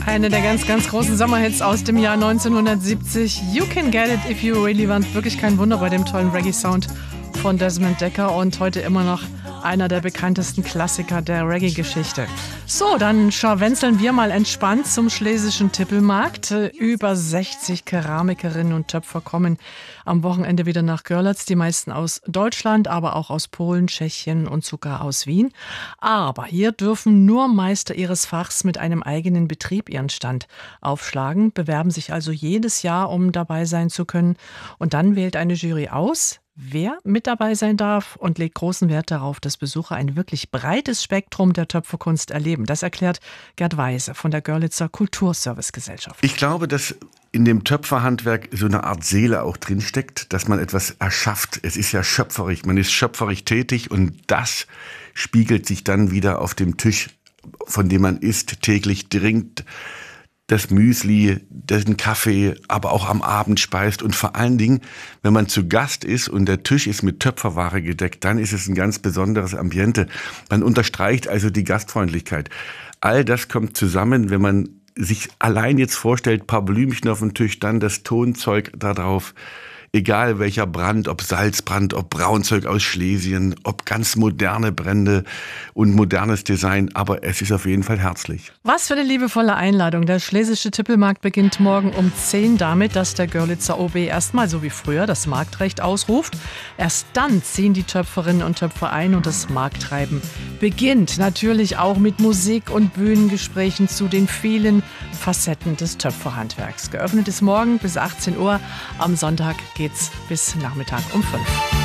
Eine der ganz, ganz großen Sommerhits aus dem Jahr 1970. You Can Get It If You Really Want. Wirklich kein Wunder bei dem tollen Reggae-Sound von Desmond Dekker und heute immer noch einer der bekanntesten Klassiker der Reggae-Geschichte. So, dann scharwenzeln wir mal entspannt zum Schlesischen Tippelmarkt. Über 60 Keramikerinnen und Töpfer kommen am Wochenende wieder nach Görlitz. Die meisten aus Deutschland, aber auch aus Polen, Tschechien und sogar aus Wien. Aber hier dürfen nur Meister ihres Fachs mit einem eigenen Betrieb ihren Stand aufschlagen, bewerben sich also jedes Jahr, um dabei sein zu können. Und dann wählt eine Jury aus, wer mit dabei sein darf und legt großen Wert darauf, dass Besucher ein wirklich breites Spektrum der Töpferkunst erleben. Das erklärt Gerd Weise von der Görlitzer Kulturservicegesellschaft. Ich glaube, dass in dem Töpferhandwerk so eine Art Seele auch drinsteckt, dass man etwas erschafft. Es ist ja schöpferisch, man ist schöpferisch tätig und das spiegelt sich dann wieder auf dem Tisch, von dem man isst, täglich trinkt. Das Müsli, den Kaffee, aber auch am Abend speist. Und vor allen Dingen, wenn man zu Gast ist und der Tisch ist mit Töpferware gedeckt, dann ist es ein ganz besonderes Ambiente. Man unterstreicht also die Gastfreundlichkeit. All das kommt zusammen, wenn man sich allein jetzt vorstellt, paar Blümchen auf dem Tisch, dann das Tonzeug da drauf. Egal welcher Brand, ob Salzbrand, ob Braunzeug aus Schlesien, ob ganz moderne Brände und modernes Design, aber es ist auf jeden Fall herzlich. Was für eine liebevolle Einladung. Der Schlesische Tippelmarkt beginnt morgen um 10 damit, dass der Görlitzer OB erstmal so wie früher das Marktrecht ausruft. Erst dann ziehen die Töpferinnen und Töpfer ein und das Markttreiben beginnt. Natürlich auch mit Musik und Bühnengesprächen zu den vielen Facetten des Töpferhandwerks. Geöffnet ist morgen bis 18 Uhr. Am Sonntag geht's bis Nachmittag um 5.